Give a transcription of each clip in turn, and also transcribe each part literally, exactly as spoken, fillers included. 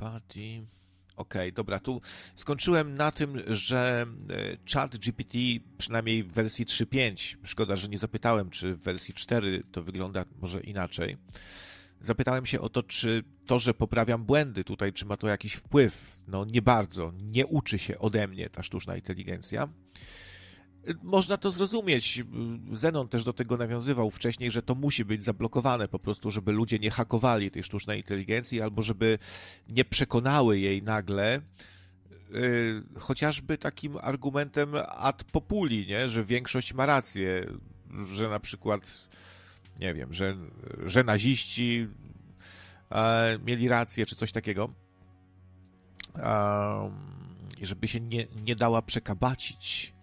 Empathy. Okej, okay, dobra, tu skończyłem na tym, że ChatGPT, przynajmniej w wersji trzy pięć, szkoda, że nie zapytałem, czy w wersji cztery to wygląda może inaczej. Zapytałem się o to, czy to, że poprawiam błędy tutaj, czy ma to jakiś wpływ. No nie bardzo, nie uczy się ode mnie ta sztuczna inteligencja. Można to zrozumieć. Zenon też do tego nawiązywał wcześniej, że to musi być zablokowane po prostu, żeby ludzie nie hakowali tej sztucznej inteligencji albo żeby nie przekonały jej nagle, yy, chociażby takim argumentem ad populi, nie? Że większość ma rację, że na przykład, nie wiem, że, że naziści e, mieli rację, czy coś takiego. I żeby się nie, nie dała przekabacić.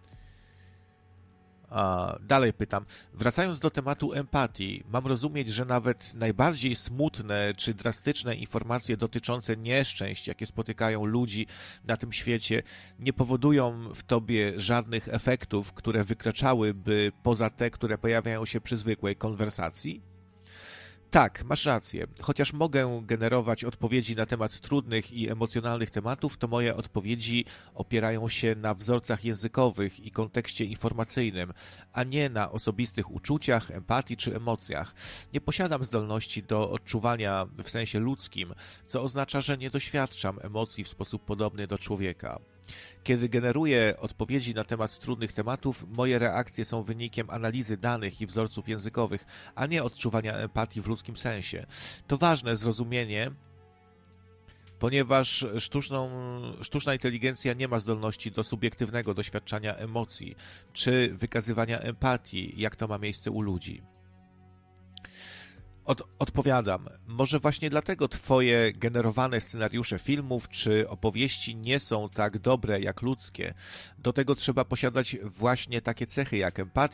Dalej pytam, wracając do tematu empatii, mam rozumieć, że nawet najbardziej smutne czy drastyczne informacje dotyczące nieszczęść, jakie spotykają ludzi na tym świecie, nie powodują w tobie żadnych efektów, które wykraczałyby poza te, które pojawiają się przy zwykłej konwersacji? Tak, masz rację. Chociaż mogę generować odpowiedzi na temat trudnych i emocjonalnych tematów, to moje odpowiedzi opierają się na wzorcach językowych i kontekście informacyjnym, a nie na osobistych uczuciach, empatii czy emocjach. Nie posiadam zdolności do odczuwania w sensie ludzkim, co oznacza, że nie doświadczam emocji w sposób podobny do człowieka. Kiedy generuję odpowiedzi na temat trudnych tematów, moje reakcje są wynikiem analizy danych i wzorców językowych, a nie odczuwania empatii w ludzkim sensie. To ważne zrozumienie, ponieważ sztuczną, sztuczna inteligencja nie ma zdolności do subiektywnego doświadczania emocji czy wykazywania empatii, jak to ma miejsce u ludzi. Od, odpowiadam, może właśnie dlatego twoje generowane scenariusze filmów czy opowieści nie są tak dobre jak ludzkie. Do tego trzeba posiadać właśnie takie cechy jak empatia,